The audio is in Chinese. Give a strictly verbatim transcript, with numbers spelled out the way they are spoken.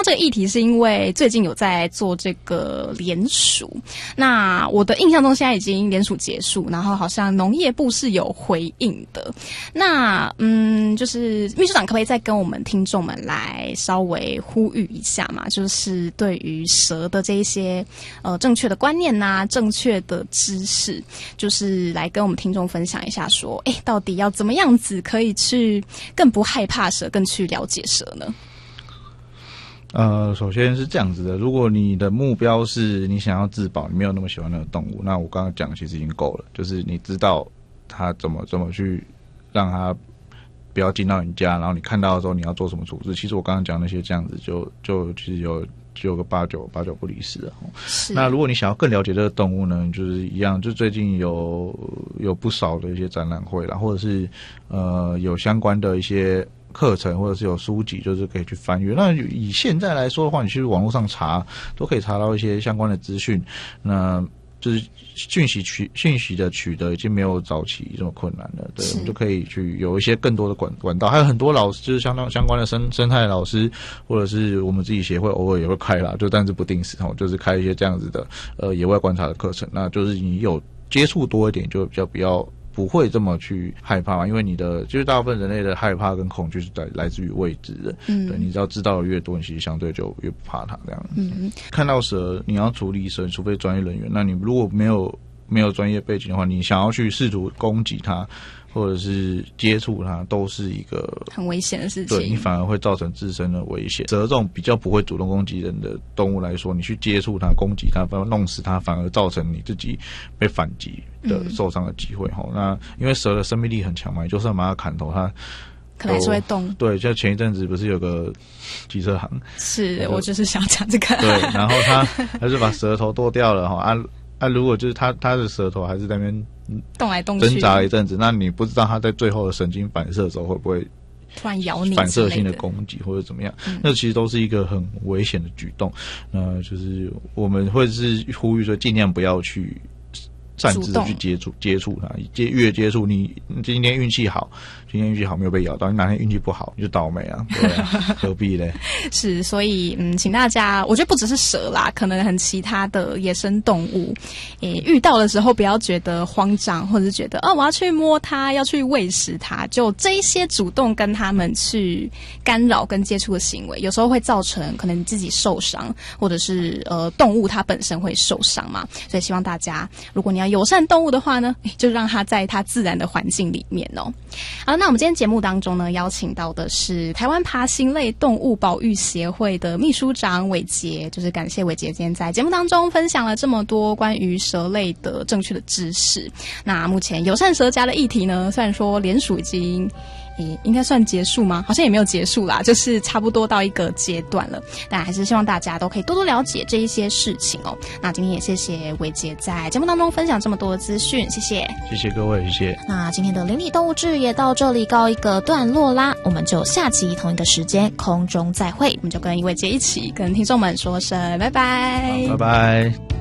这个议题是因为最近有在做这个联署，那我的印象中现在已经联署结束，然后好像农业部是有回应的。那嗯，就是秘书长可不可以再跟我们听众们来稍微呼吁一下嘛？就是对于蛇的这一些呃正确的观念呐、啊、正确的知识，就是来跟我们听众分享一下说，哎，到底要怎么样子可以去更不害怕蛇，更去了解蛇呢？ 呃，首先是这样子的，如果你的目标是你想要自保，你没有那么喜欢那个动物，那我刚刚讲的其实已经够了，就是你知道它怎么怎么去让它不要进到你家，然后你看到的时候你要做什么处置。其实我刚刚讲那些这样子就就其实有就有个八九八九不离十了。那如果你想要更了解这个动物呢，就是一样，就最近有有不少的一些展览会啦，或者是呃有相关的一些课程或者是有书籍，就是可以去翻阅。那以现在来说的话，你去网络上查都可以查到一些相关的资讯。那就是讯息取讯息的取得已经没有早期这么困难了，对，我们就可以去有一些更多的管管道，还有很多老师就是相当相关的生生态老师，或者是我们自己协会偶尔也会开啦，就但是不定时哦，就是开一些这样子的呃野外观察的课程。那就是你有接触多一点，就比较比较不会这么去害怕嘛，因为你的就是大部分人类的害怕跟恐惧是来来自于未知的，嗯，对，你只要知道的越多，你其实相对就越不怕它这样。嗯，看到蛇，你要处理蛇，除非专业人员，那你如果没有没有专业背景的话，你想要去试图攻击它，或者是接触它，都是一个很危险的事情。 对，你反而会造成自身的危险。蛇这种比较不会主动攻击人的动物来说，你去接触它、攻击它、反而弄死它，反而造成你自己被反击的受伤的机会。哈、嗯，那因为蛇的生命力很强嘛，你就算把它砍头，它可能还是会动。对， 像前一阵子不是有个机车行， 是我就是想讲这个。 对，然后他他就把蛇头剁掉了哈啊。啊，如果就是他他的舌头还是在那边动来动去挣扎了一阵子，那你不知道他在最后的神经反射的时候会不会突然咬你， 反射性的攻击或者怎么样？嗯、那其实都是一个很危险的举动。那就是我们会是呼吁说，尽量不要去擅自的去接触接触它，接越接触你今天运气好，今天运气好没有被咬到，你哪天运气不好你就倒霉啊，对啊，何必嘞？ 是，所以嗯，请大家，我觉得不只是蛇啦，可能很其他的野生动物，诶，遇到的时候不要觉得慌张，或者是觉得哦，我要去摸它，要去喂食它，就这一些主动跟他们去干扰跟接触的行为，有时候会造成可能你自己受伤，或者是呃动物它本身会受伤嘛，所以希望大家，如果你要友善动物的话呢，就让它在它自然的环境里面哦。好，那我们今天节目当中呢，邀请到的是台湾爬行类动物保育协会的秘书长伟杰，就是感谢伟杰今天在节目当中分享了这么多关于蛇类的正确的知识。那目前友善蛇夹的议题呢，虽然说联署已经诶，应该算结束吗？好像也没有结束啦，就是差不多到一个阶段了。但还是希望大家都可以多多了解这一些事情哦。那今天也谢谢伟杰在节目当中分享这么多的资讯，谢谢， 谢谢各位，谢谢。 那今天的邻里动物志也到这里告一个段落啦，我们就下集同一个时间空中再会。我们就跟伟杰一起跟听众们说声拜拜， 拜拜。